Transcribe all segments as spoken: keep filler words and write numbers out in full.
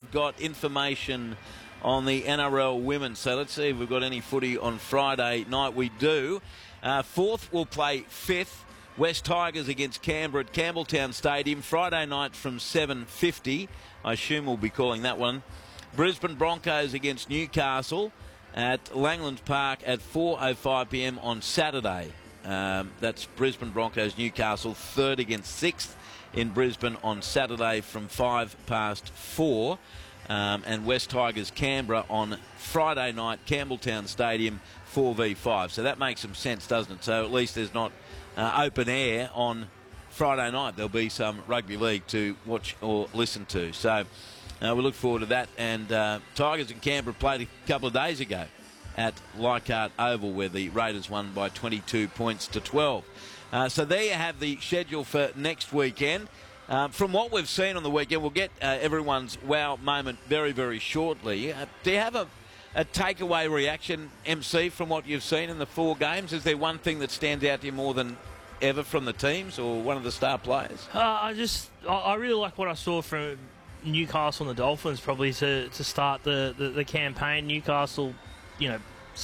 got information on the N R L women. So let's see if we've got any footy on Friday night. We do. Uh, fourth will play fifth. West Tigers against Canberra at Campbelltown Stadium. Friday night from seven fifty. I assume we'll be calling that one. Brisbane Broncos against Newcastle at Langlands Park at four oh five p m on Saturday. Um, that's Brisbane Broncos Newcastle, third against sixth in Brisbane on Saturday from five past four. Um, and West Tigers Canberra on Friday night, Campbelltown Stadium, four v five. So that makes some sense, doesn't it? So at least there's not uh, open air on Friday night. There'll be some rugby league to watch or listen to. So uh, we look forward to that. And uh, Tigers and Canberra played a couple of days ago at Leichhardt Oval, where the Raiders won by twenty-two points to twelve. Uh, so there you have the schedule for next weekend. Uh, from what we've seen on the weekend, we'll get uh, everyone's wow moment very, very shortly. Uh, do you have a, a takeaway reaction, M C, from what you've seen in the four games? Is there one thing that stands out to you more than ever from the teams, or one of the star players? Uh, I just, I, I really like what I saw from Newcastle and the Dolphins, probably to, to start the, the, the campaign. Newcastle, you know,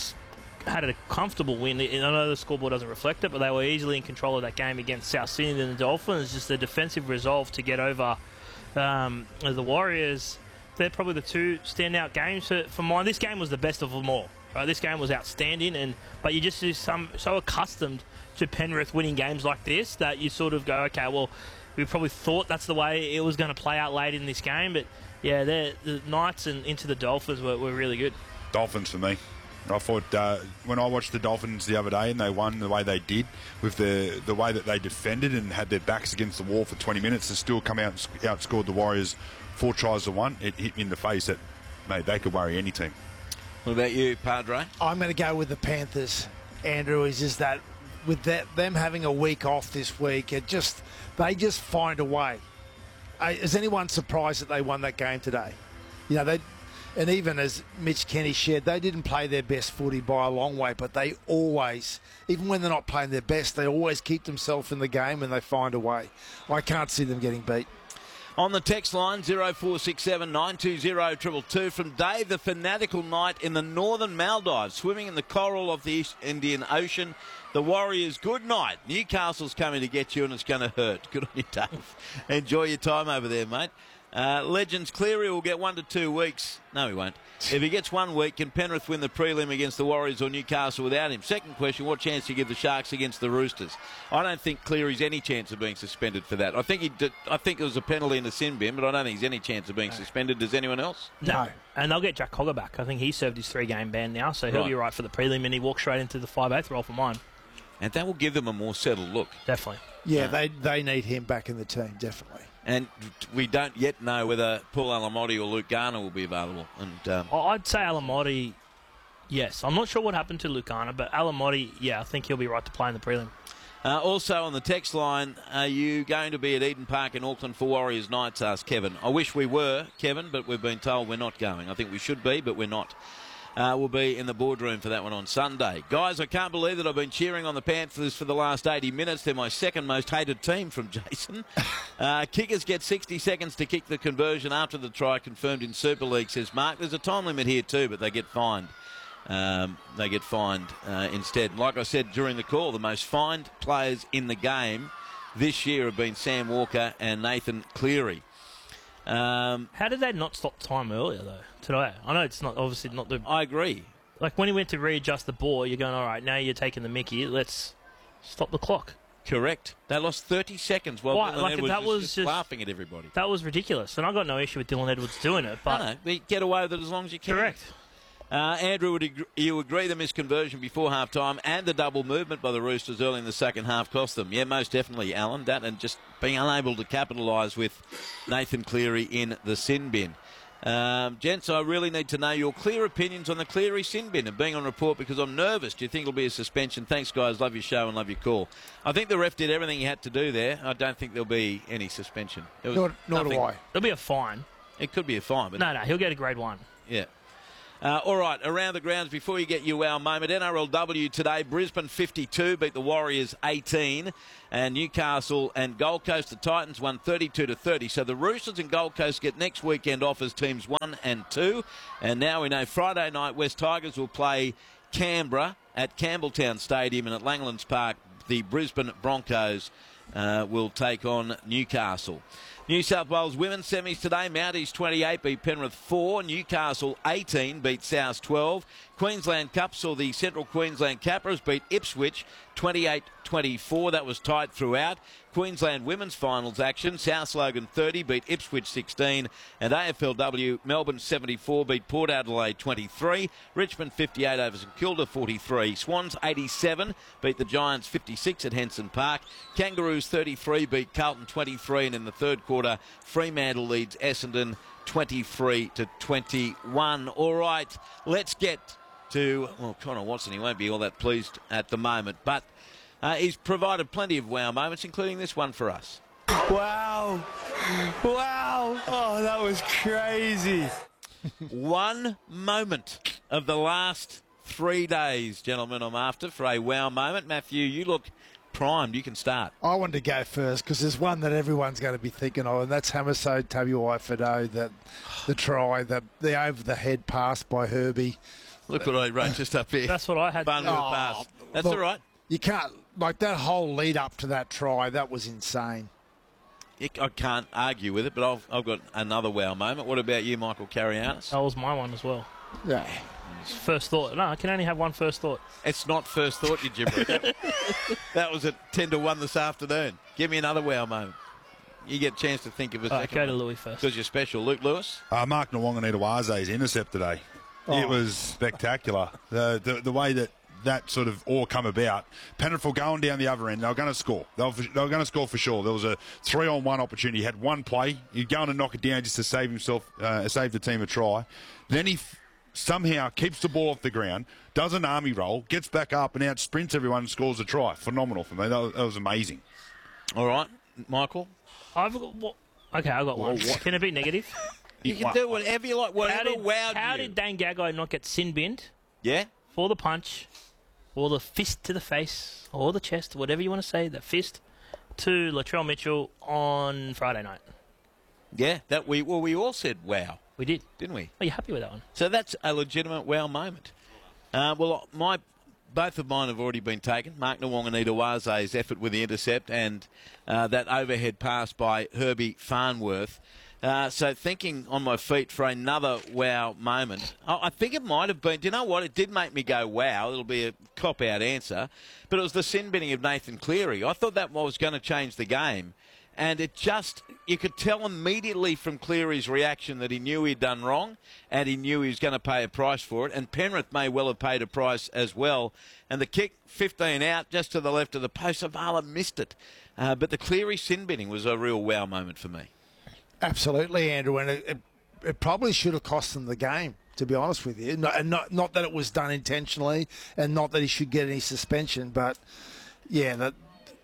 had a comfortable win. I know the scoreboard doesn't reflect it, but they were easily in control of that game against South Sydney and the Dolphins. Just the defensive resolve to get over um, the Warriors. They're probably the two standout games for, for mine. This game was the best of them all. Right? This game was outstanding, and but you just some so accustomed to Penrith winning games like this that you sort of go, okay, well, we probably thought that's the way it was going to play out late in this game, but yeah, the Knights and into the Dolphins were, were really good. Dolphins for me. I thought uh, when I watched the Dolphins the other day and they won the way they did, with the the way that they defended and had their backs against the wall for twenty minutes, and still come out and sc- outscored the Warriors four tries to one, it hit me in the face that, mate, they could worry any team. What about you, Padre? I'm going to go with the Panthers, Andrew. Is just that with that them having a week off this week, it just they just find a way. Uh, is anyone surprised that they won that game today? You know, they. And even as Mitch Kenny shared, they didn't play their best footy by a long way, but they always, even when they're not playing their best, they always keep themselves in the game and they find a way. I can't see them getting beat. On the text line, zero four six seven nine two zero two two two, from Dave, the fanatical knight in the northern Maldives, swimming in the coral of the East Indian Ocean. The Warriors, good night. Newcastle's coming to get you and it's going to hurt. Good on you, Dave. Enjoy your time over there, mate. Uh, Legends, Cleary will get one to two weeks. No, he won't. If he gets one week, can Penrith win the prelim against the Warriors or Newcastle without him? Second question, what chance do you give the Sharks against the Roosters? I don't think Cleary's any chance of being suspended for that. I think he did, I think it was a penalty in the sin bin, but I don't think he's any chance of being suspended. Does anyone else? No. And they'll get Jack Cogger back. I think he served his three-game ban now, so he'll Right. be right for the prelim, and he walks straight into the five eighth role for mine. And that will give them a more settled look. Definitely. Yeah, they they need him back in the team, definitely. And we don't yet know whether Paul Alamotti or Luke Garner will be available. And um, I'd say Alamotti, yes. I'm not sure what happened to Luke Garner, but Alamotti, yeah, I think he'll be right to play in the prelim. Uh, also on the text line, are you going to be at Eden Park in Auckland for Warriors Nights, asked Kevin. I wish we were, Kevin, but we've been told we're not going. I think we should be, but we're not. Uh, we'll be in the boardroom for that one on Sunday. Guys, I can't believe that I've been cheering on the Panthers for the last eighty minutes. They're my second most hated team, from Jason. Uh, kickers get sixty seconds to kick the conversion after the try, confirmed in Super League, says Mark. There's a time limit here too, but they get fined. Um, they get fined uh, instead. Like I said during the call, the most fined players in the game this year have been Sam Walker and Nathan Cleary. Um, How did they not stop time earlier, though, today? I know it's not obviously not the... I agree. Like, when he went to readjust the ball, you're going, all right, now you're taking the mickey, let's stop the clock. Correct. They lost thirty seconds while Why? Dylan Like, Edwards that was was just, just- laughing at everybody. That was ridiculous, and I got no issue with Dylan Edwards doing it, but... no, no, they get away with it as long as you can. Correct. Uh, Andrew, would ag- you agree the misconversion before half-time and the double movement by the Roosters early in the second half cost them? Yeah, most definitely, Alan. That and just being unable to capitalise with Nathan Cleary in the sin bin. Um, gents, I really need to know your clear opinions on the Cleary sin bin and being on report because I'm nervous. Do you think it'll be a suspension? Thanks, guys. Love your show and love your call. I think the ref did everything he had to do there. I don't think there'll be any suspension. It was Nor, nor do nothing- I. There'll be a fine. It could be a fine, but No, no, he'll get a grade one. yeah. Uh, all right, around the grounds before you get your wow moment. N R L W today, Brisbane fifty-two beat the Warriors eighteen, and Newcastle and Gold Coast, the Titans won thirty-two to thirty. So the Roosters and Gold Coast get next weekend off as teams one and two, and now we know Friday night West Tigers will play Canberra at Campbelltown Stadium, and at Langlands Park the Brisbane Broncos uh, will take on Newcastle. New South Wales women's semis today. Mounties twenty-eight beat Penrith four. Newcastle eighteen beat South twelve. Queensland Cup saw the Central Queensland Capras beat Ipswich twenty-eight twenty-four. That was tight throughout. Queensland women's finals action. South Logan thirty beat Ipswich sixteen. And A F L W Melbourne seventy-four beat Port Adelaide twenty-three. Richmond fifty-eight over St Kilda forty-three. Swans eighty-seven beat the Giants fifty-six at Henson Park. Kangaroos thirty-three beat Carlton twenty-three. And in the third quarter, Fremantle leads Essendon twenty-three to twenty-one. All right, let's get to, well, Connor Watson, he won't be all that pleased at the moment, but uh, he's provided plenty of wow moments, including this one for us. Wow. Wow. Oh, that was crazy. One moment of the last three days, gentlemen, I'm after for a wow moment. Matthew, you look primed. You can start. I wanted to go first because there's one that everyone's going to be thinking of, and that's Hamiso Tabuai-Fidow, that the try, the, the over-the-head pass by Herbie. Look what I wrote just up here. That's what I had. Fun with Oh, the pass. That's look, all right. You can't, like that whole lead up to that try, that was insane. I can't argue with it, but I've, I've got another wow moment. What about you, Michael Carrianis? That was my one as well. Yeah. First thought. No, I can only have one first thought. It's not first thought, you gibber. That was at ten to one this afternoon. Give me another wow moment. You get a chance to think of a All right, second go to one. Louis first. Because you're special. Luke Lewis? Uh, Mark Nwonganitawase's intercept today. Oh. It was spectacular. The, the the way that that sort of all come about. Penrith were going down the other end. They were going to score. They were, they were going to score for sure. There was a three-on-one opportunity. He had one play. He'd go and knock it down just to save himself, uh, save the team a try. Then he f- somehow keeps the ball off the ground, does an army roll, gets back up and out sprints everyone and scores a try. Phenomenal for me. That was, that was amazing. All right, Michael? I've got what? Okay, I got one. what? Can it be negative? You can do whatever you like. How Whatever did, wowed how you. did Dan Gagai not get sin binned Yeah? for the punch, or the fist to the face, or the chest, whatever you want to say, the fist to Latrell Mitchell on Friday night? Yeah. That we Well, we all said wow, We did. didn't we? Are you happy with that one? So that's a legitimate wow moment. Uh, well, my both of mine have already been taken. Mark Nwonganitawase's effort with the intercept and uh, that overhead pass by Herbie Farnworth. Uh, so thinking on my feet for another wow moment. I, I think it might have been, do you know what? It did make me go wow. It'll be a cop-out answer. But it was the sin binning of Nathan Cleary. I thought that was going to change the game. And it just, you could tell immediately from Cleary's reaction that he knew he'd done wrong and he knew he was going to pay a price for it. And Penrith may well have paid a price as well. And the kick, fifteen out, just to the left of the post, Zavala missed it. Uh, but the Cleary sin binning was a real wow moment for me. Absolutely, Andrew, and it, it, it probably should have cost them the game, to be honest with you. Not, and not, not that it was done intentionally and not that he should get any suspension, but, yeah, that,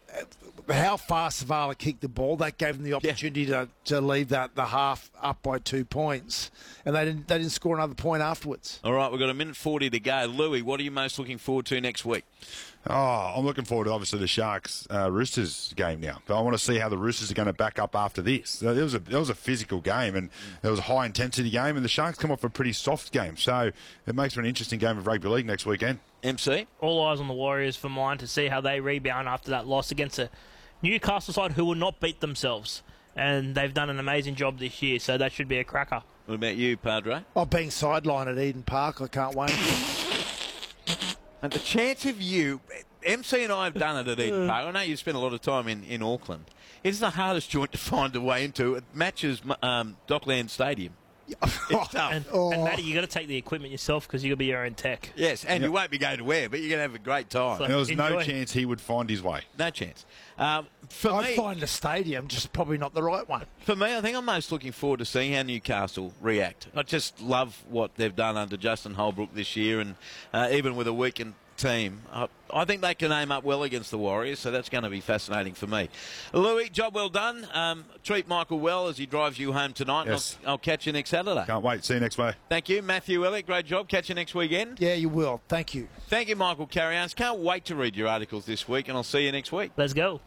how fast Zavala kicked the ball, that gave them the opportunity yeah. to, to leave that the half up by two points, and they didn't, they didn't score another point afterwards. All right, we've got a minute forty to go. Louis, what are you most looking forward to next week? Oh, I'm looking forward to, obviously, the Sharks uh, Roosters game now. But I want to see how the Roosters are going to back up after this. It was a it was a physical game, and it was a high-intensity game, and the Sharks come off a pretty soft game. So it makes for an interesting game of rugby league next weekend. M C? All eyes on the Warriors for mine to see how they rebound after that loss against a Newcastle side who will not beat themselves. And they've done an amazing job this year, so that should be a cracker. What about you, Padre? Oh, being sidelined at Eden Park, I can't wait. And the chance of you, M C and I have done it at Eden Park. I know you spent a lot of time in, in Auckland. It's the hardest joint to find a way into. It matches um, Dockland Stadium. It's tough. And, Oh. and Matty, you got to take the equipment yourself because you'll be your own tech. Yes, and you won't be going to where, but you're going to have a great time. So- There was no Enjoy. chance he would find his way. No chance. Um, for I'd me, find a stadium, just probably not the right one. For me, I think I'm most looking forward to seeing how Newcastle react. I just love what they've done under Justin Holbrook this year, and uh, even with a weakened team. Uh, I think they can aim up well against the Warriors, so that's going to be fascinating for me. Louis, job well done. Um, treat Michael well as he drives you home tonight. Yes. I'll, I'll catch you next Saturday. Can't wait. See you next May. Thank you. Matthew Elliott, great job. Catch you next weekend. Yeah, you will. Thank you. Thank you, Michael Carrions. Can't wait to read your articles this week, and I'll see you next week. Let's go.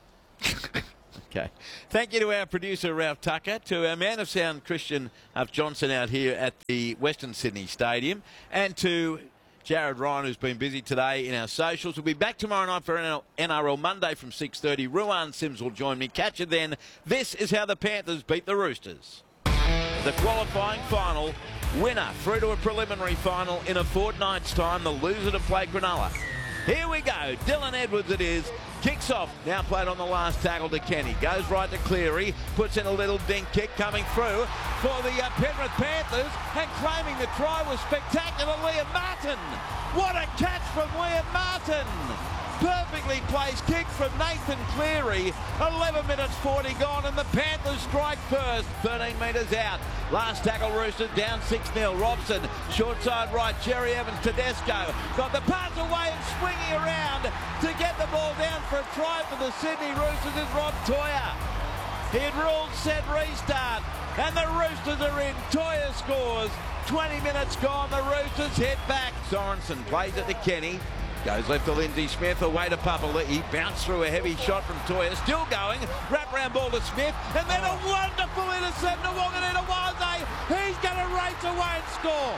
Okay. Thank you to our producer, Ralph Tucker, to our man of sound, Christian Huff Johnson, out here at the Western Sydney Stadium, and to Jared Ryan, who's been busy today in our socials. We'll be back tomorrow night for N R L Monday from six thirty. Ruan Sims will join me. Catch you then. This is how the Panthers beat the Roosters. The qualifying final, winner through to a preliminary final in a fortnight's time, the loser to play Cronulla. Here we go. Dylan Edwards it is. Kicks off. Now played on the last tackle to Kenny. Goes right to Cleary. Puts in a little dink kick coming through for the uh, Penrith Panthers. And claiming the try was spectacular, Liam Martin. What a catch from Liam Martin. Perfectly placed kick from Nathan Cleary. eleven minutes forty gone and the Panthers strike first. thirteen metres out. Last tackle Roosters down six nil. Robson, short side right. Jerry Evans, Tedesco. Got the pass away and swinging around to get the ball down for a try for the Sydney Roosters is Rob Toya. He had ruled set restart and the Roosters are in. Toya scores. twenty minutes gone. The Roosters hit back. Sorensen plays it to Kenny. Goes left to Lindsay Smith, away to Papali'i. He bounced through a heavy shot from Toya. Still going. Wrap round ball to Smith. And then a wonderful intercept to Wanganita-Waze. He's going to race away and score.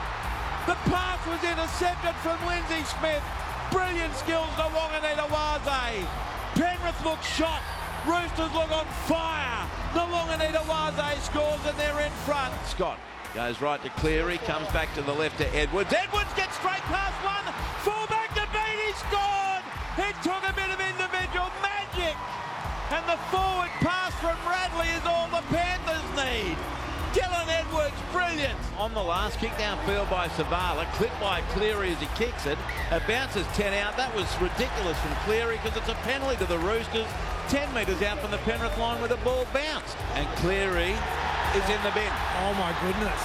The pass was intercepted from Lindsay Smith. Brilliant skills to Wanganita-Waze. Penrith look shot. Roosters look on fire. The Wanganita-Waze scores and they're in front. Scott goes right to Cleary. Comes back to the left to Edwards. Edwards gets straight past one. Fullback to beat. He scored. It took a bit of individual magic. And the forward pass from Radley is all the Panthers need. Dylan Edwards, brilliant. On the last kick downfield by Savala, clipped by Cleary as he kicks it. It bounces ten out. That was ridiculous from Cleary because it's a penalty to the Roosters. ten metres out from the Penrith line where the ball bounced. And Cleary is in the bin. Oh, my goodness.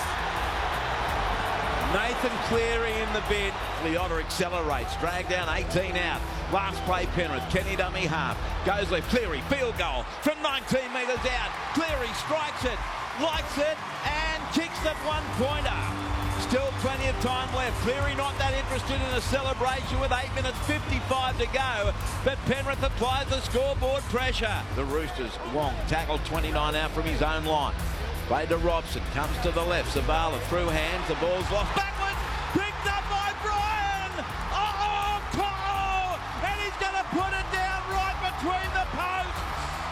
Nathan Cleary in the bin. Leota accelerates, dragged down eighteen out. Last play Penrith, Kenny dummy half. Goes left, Cleary, field goal from nineteen metres out. Cleary strikes it, likes it, and kicks that one-pointer. Still plenty of time left. Cleary not that interested in a celebration with eight minutes fifty-five to go. But Penrith applies the scoreboard pressure. The Roosters, Wong, tackled twenty-nine out from his own line. Played to Robson, comes to the left. Zavala through hands, the ball's lost. Backwards, picked up by Brian. Uh-oh, To'o! And he's going to put it down right between the posts.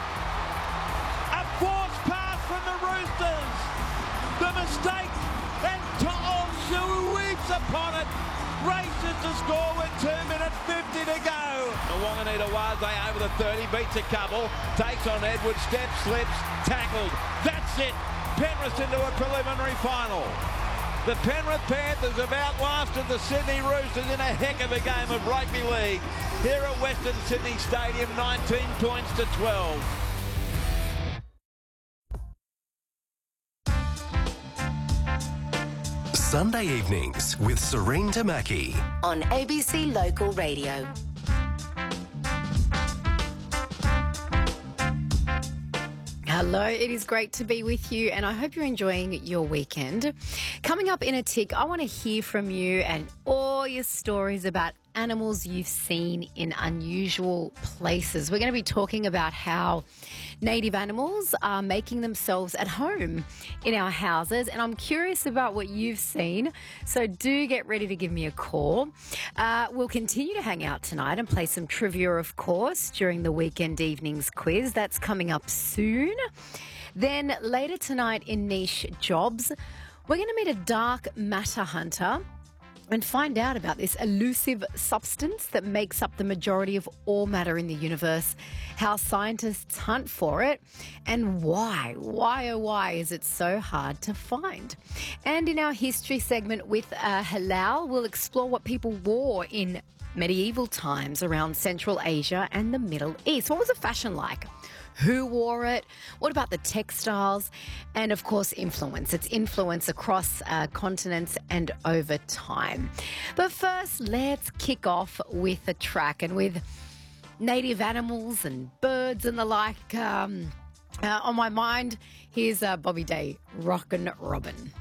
A forced pass from the Roosters. The mistake, and To'o sweeps upon it. Races to score with two minutes fifty to go. Wanganita-Waze over the thirty, beats a couple, takes on Edwards, steps, slips, tackled. That's it. Penrith into a preliminary final. The Penrith Panthers have outlasted the Sydney Roosters in a heck of a game of rugby league. Here at Western Sydney Stadium, nineteen points to twelve. Sunday evenings with Serene Tamaki on A B C Local Radio. Hello, it is great to be with you and I hope you're enjoying your weekend. Coming up in a tick, I want to hear from you and all your stories about animals you've seen in unusual places. We're going to be talking about how native animals are making themselves at home in our houses, and I'm curious about what you've seen, so do get ready to give me a call. Uh, we'll continue to hang out tonight and play some trivia, of course, during the weekend evenings quiz. That's coming up soon. Then later tonight in Niche Jobs, we're going to meet a dark matter hunter and find out about this elusive substance that makes up the majority of all matter in the universe, how scientists hunt for it, and why, why oh why is it so hard to find. And in our history segment with uh, Halal, we'll explore what people wore in medieval times around Central Asia and the Middle East. What was the fashion like? Who wore it? What about the textiles? And of course, influence. Its influence across uh, continents and over time. But first, let's kick off with a track and with native animals and birds and the like um, uh, on my mind. Here's uh, Bobby Day, Rockin' Robin.